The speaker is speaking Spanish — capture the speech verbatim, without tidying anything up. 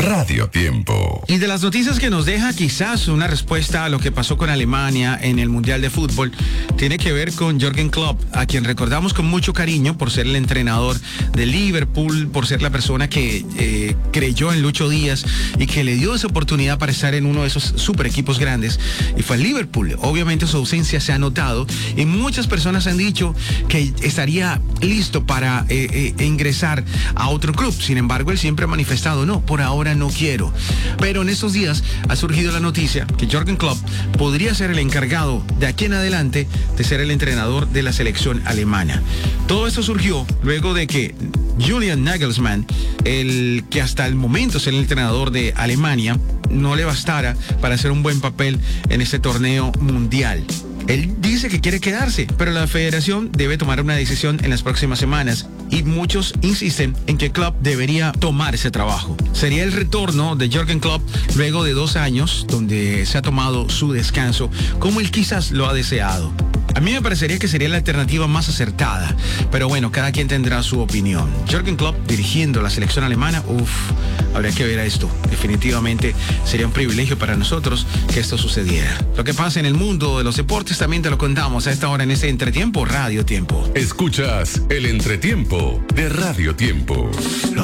Radio Tiempo. Y de las noticias que nos deja quizás una respuesta a lo que pasó con Alemania en el Mundial de Fútbol, tiene que ver con Jürgen Klopp, a quien recordamos con mucho cariño por ser el entrenador de Liverpool, por ser la persona que eh, creyó en Lucho Díaz y que le dio esa oportunidad para estar en uno de esos super equipos grandes, y fue el Liverpool. Obviamente su ausencia se ha notado y muchas personas han dicho que estaría listo para eh, eh, ingresar a otro club. Sin embargo, él siempre ha manifestado, no, por ahora no quiero. Pero en estos días ha surgido la noticia que Jürgen Klopp podría ser el encargado de aquí en adelante de ser el entrenador de la selección alemana. Todo esto surgió luego de que Julian Nagelsmann, el que hasta el momento es el entrenador de Alemania, no le bastara para hacer un buen papel en este torneo mundial. Él dice que quiere quedarse, pero la federación debe tomar una decisión en las próximas semanas y muchos insisten en que Klopp debería tomar ese trabajo. Sería el retorno de Jürgen Klopp luego de dos años donde se ha tomado su descanso, como él quizás lo ha deseado. A mí me parecería que sería la alternativa más acertada, pero bueno, cada quien tendrá su opinión. Jürgen Klopp dirigiendo la selección alemana, uff, habría que ver a esto. Definitivamente sería un privilegio para nosotros que esto sucediera. Lo que pasa en el mundo de los deportes también te lo contamos a esta hora en este Entretiempo, Radio Tiempo. Escuchas el Entretiempo de Radio Tiempo. Lo